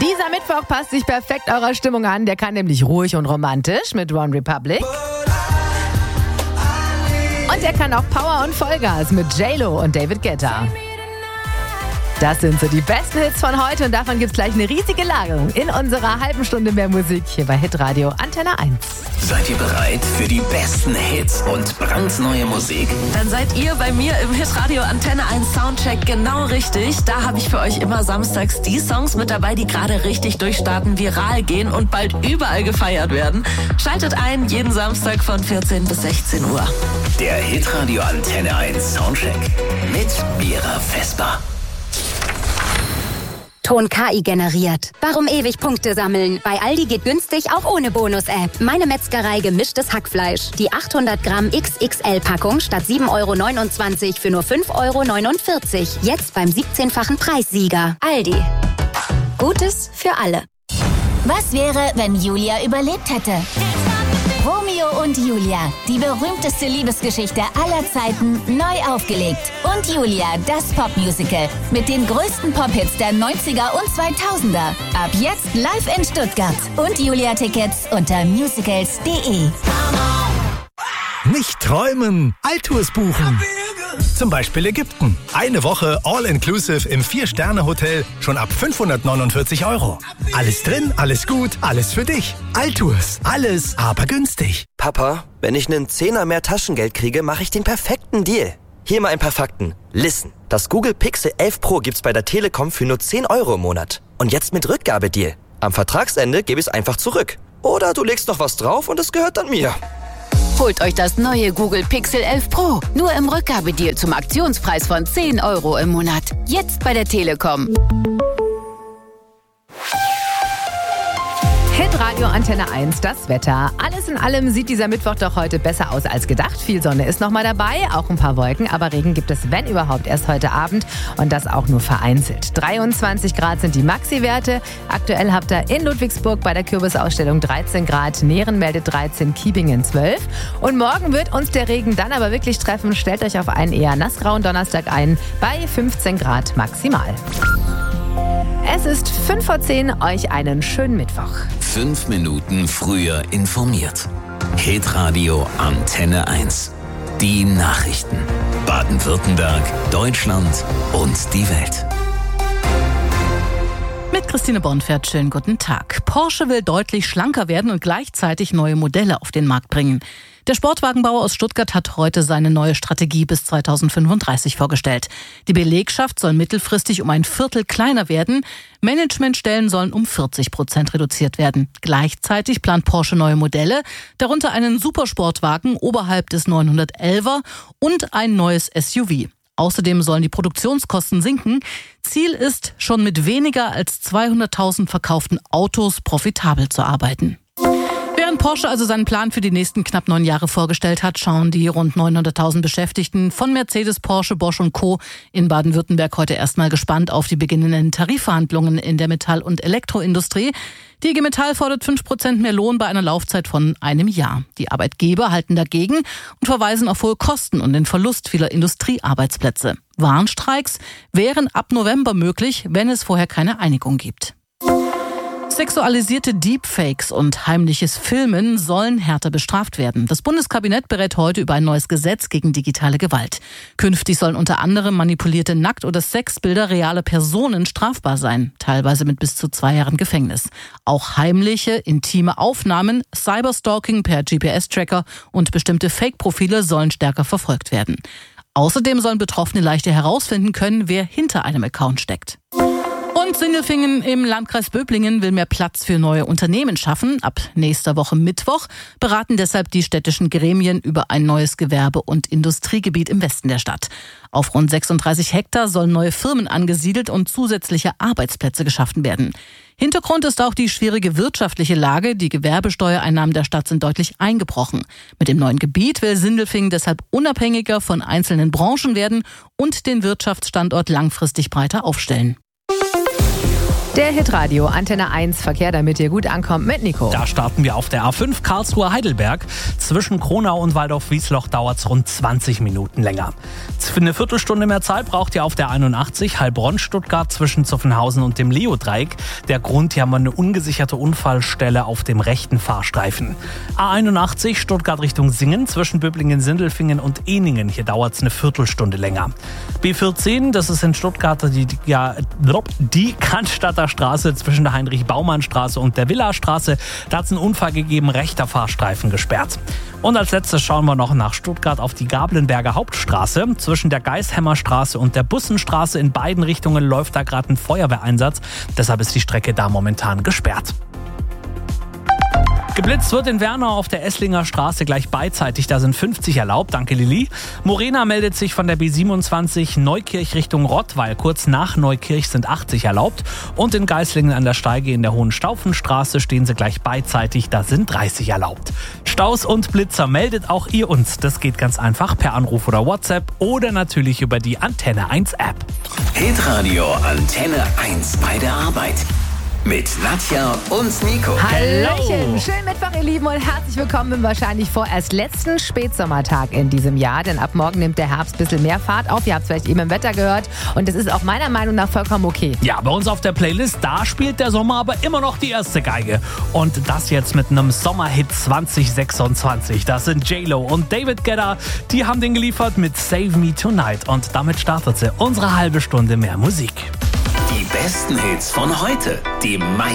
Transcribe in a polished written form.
Dieser Mittwoch passt sich perfekt eurer Stimmung an. Der kann nämlich ruhig und romantisch mit One Republic. Und er kann auch Power und Vollgas mit J-Lo und David Guetta. Das sind so die besten Hits von heute und davon gibt's gleich eine riesige Lagerung in unserer halben Stunde mehr Musik hier bei Hitradio Antenne 1. Seid ihr bereit für die besten Hits und brandneue Musik? Dann seid ihr bei mir im Hitradio Antenne 1 Soundcheck genau richtig. Da habe ich für euch immer samstags die Songs mit dabei, die gerade richtig durchstarten, viral gehen und bald überall gefeiert werden. Schaltet ein, jeden Samstag von 14 bis 16 Uhr. Der Hitradio Antenne 1 Soundcheck mit Mira Vesper. Ton KI generiert. Warum ewig Punkte sammeln? Bei Aldi geht günstig auch ohne Bonus-App. Meine Metzgerei gemischtes Hackfleisch. Die 800 Gramm XXL-Packung statt 7,29 € für nur 5,49 €. Jetzt beim 17-fachen Preissieger. Aldi. Gutes für alle. Was wäre, wenn Julia überlebt hätte? Romeo und Julia, die berühmteste Liebesgeschichte aller Zeiten, neu aufgelegt. Und Julia, das Popmusical mit den größten Pop-Hits der 90er und 2000er. Ab jetzt live in Stuttgart. Und Julia-Tickets unter musicals.de. Nicht träumen, Altours buchen. Zum Beispiel Ägypten. Eine Woche All-Inclusive im 4-Sterne-Hotel schon ab 549 €. Alles drin, alles gut, alles für dich. Altours, alles aber günstig. Papa, wenn ich einen Zehner mehr Taschengeld kriege, mache ich den perfekten Deal. Hier mal ein paar Fakten. Listen, das Google Pixel 11 Pro gibt's bei der Telekom für nur 10 € im Monat. Und jetzt mit Rückgabedeal. Am Vertragsende gebe ich es einfach zurück. Oder du legst noch was drauf und es gehört dann mir. Holt euch das neue Google Pixel 11 Pro. Nur im Rückgabedeal zum Aktionspreis von 10 € im Monat. Jetzt bei der Telekom. Hitradio Antenne 1, das Wetter. Alles in allem sieht dieser Mittwoch doch heute besser aus als gedacht. Viel Sonne ist noch mal dabei, auch ein paar Wolken, aber Regen gibt es, wenn überhaupt, erst heute Abend und das auch nur vereinzelt. 23 Grad sind die Maxi-Werte. Aktuell habt ihr in Ludwigsburg bei der Kürbisausstellung 13 Grad, Nähren meldet 13, Kiebingen 12. Und morgen wird uns der Regen dann aber wirklich treffen. Stellt euch auf einen eher nassgrauen Donnerstag ein, bei 15 Grad maximal. Es ist 5:10, euch einen schönen Mittwoch. 5 Minuten früher informiert. Hitradio Antenne 1. Die Nachrichten. Baden-Württemberg, Deutschland und die Welt. Mit Christine Bornfeld, schönen guten Tag. Porsche will deutlich schlanker werden und gleichzeitig neue Modelle auf den Markt bringen. Der Sportwagenbauer aus Stuttgart hat heute seine neue Strategie bis 2035 vorgestellt. Die Belegschaft soll mittelfristig um ein Viertel kleiner werden. Managementstellen sollen um 40% reduziert werden. Gleichzeitig plant Porsche neue Modelle, darunter einen Supersportwagen oberhalb des 911er und ein neues SUV. Außerdem sollen die Produktionskosten sinken. Ziel ist, schon mit weniger als 200.000 verkauften Autos profitabel zu arbeiten. Während Porsche also seinen Plan für die nächsten knapp 9 Jahre vorgestellt hat, schauen die rund 900.000 Beschäftigten von Mercedes, Porsche, Bosch und Co. in Baden-Württemberg heute erstmal gespannt auf die beginnenden Tarifverhandlungen in der Metall- und Elektroindustrie. Die IG Metall fordert 5% mehr Lohn bei einer Laufzeit von einem Jahr. Die Arbeitgeber halten dagegen und verweisen auf hohe Kosten und den Verlust vieler Industriearbeitsplätze. Warnstreiks wären ab November möglich, wenn es vorher keine Einigung gibt. Sexualisierte Deepfakes und heimliches Filmen sollen härter bestraft werden. Das Bundeskabinett berät heute über ein neues Gesetz gegen digitale Gewalt. Künftig sollen unter anderem manipulierte Nackt- oder Sexbilder realer Personen strafbar sein, teilweise mit bis zu 2 Jahren Gefängnis. Auch heimliche, intime Aufnahmen, Cyberstalking per GPS-Tracker und bestimmte Fake-Profile sollen stärker verfolgt werden. Außerdem sollen Betroffene leichter herausfinden können, wer hinter einem Account steckt. Und Sindelfingen im Landkreis Böblingen will mehr Platz für neue Unternehmen schaffen. Ab nächster Woche Mittwoch beraten deshalb die städtischen Gremien über ein neues Gewerbe- und Industriegebiet im Westen der Stadt. Auf rund 36 Hektar sollen neue Firmen angesiedelt und zusätzliche Arbeitsplätze geschaffen werden. Hintergrund ist auch die schwierige wirtschaftliche Lage. Die Gewerbesteuereinnahmen der Stadt sind deutlich eingebrochen. Mit dem neuen Gebiet will Sindelfingen deshalb unabhängiger von einzelnen Branchen werden und den Wirtschaftsstandort langfristig breiter aufstellen. Der Hitradio Antenne 1 Verkehr, damit ihr gut ankommt mit Nico. Da starten wir auf der A5 Karlsruhe-Heidelberg. Zwischen Kronau und Waldorf-Wiesloch dauert es rund 20 Minuten länger. Für eine Viertelstunde mehr Zeit braucht ihr auf der 81 Heilbronn-Stuttgart zwischen Zuffenhausen und dem Leo-Dreieck. Der Grund, hier haben wir eine ungesicherte Unfallstelle auf dem rechten Fahrstreifen. A81 Stuttgart Richtung Singen zwischen Böblingen, Sindelfingen und Ehningen. Hier dauert es eine Viertelstunde länger. B14, das ist in Stuttgart die Cannstatter Straße zwischen der Heinrich-Baumann-Straße und der Villa-Straße. Da hat es einen Unfall gegeben, rechter Fahrstreifen gesperrt. Und als letztes schauen wir noch nach Stuttgart auf die Gablenberger Hauptstraße. Zwischen der Geishämmerstraße und der Bussenstraße in beiden Richtungen läuft da gerade ein Feuerwehreinsatz. Deshalb ist die Strecke da momentan gesperrt. Geblitzt wird in Wernau auf der Esslinger Straße gleich beidseitig. Da sind 50 erlaubt. Danke, Lilly. Morena meldet sich von der B27 Neukirch Richtung Rottweil. Kurz nach Neukirch sind 80 erlaubt. Und in Geislingen an der Steige in der Hohenstaufenstraße stehen sie gleich beidseitig. Da sind 30 erlaubt. Staus und Blitzer meldet auch ihr uns. Das geht ganz einfach per Anruf oder WhatsApp oder natürlich über die Antenne 1 App. Hitradio Antenne 1 bei der Arbeit. Mit Nadja und Nico. Hallöchen, schönen Mittwoch, ihr Lieben, und herzlich willkommen im wahrscheinlich vorerst letzten Spätsommertag in diesem Jahr. Denn ab morgen nimmt der Herbst ein bisschen mehr Fahrt auf. Ihr habt es vielleicht eben im Wetter gehört. Und das ist auch meiner Meinung nach vollkommen okay. Ja, bei uns auf der Playlist, da spielt der Sommer aber immer noch die erste Geige. Und das jetzt mit einem Sommerhit 2026. Das sind J-Lo und David Guetta. Die haben den geliefert mit Save Me Tonight. Und damit startet sie unsere halbe Stunde mehr Musik. Die besten Hits von heute. Die